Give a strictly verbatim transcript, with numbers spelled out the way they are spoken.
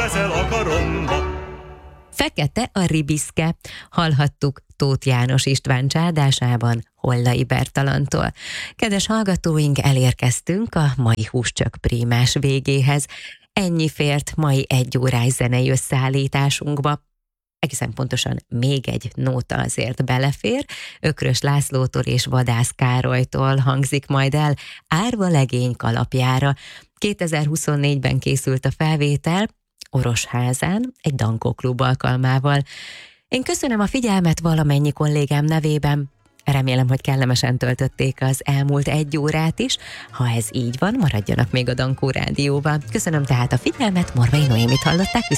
veszel a karomba. Fekete a ribiszke. Hallhattuk Tóth János István csádásában Hollai Bertalantól. Kedves hallgatóink, elérkeztünk a mai Húscsök prímás végéhez. Ennyi fért mai egy órás zenei összeállításunkba. Egészen pontosan még egy nóta azért belefér. Ökrös Lászlótól és Vadász Károlytól hangzik majd el Árva legény kalapjára. kétezer-huszonnégyben készült a felvétel Orosházán, egy Dankó Klub alkalmával. Én köszönöm a figyelmet valamennyi kollégám nevében. Remélem, hogy kellemesen töltötték az elmúlt egy órát is. Ha ez így van, maradjanak még a Dankó Rádióban. Köszönöm tehát a figyelmet, Morvai Noémit hallották, viszont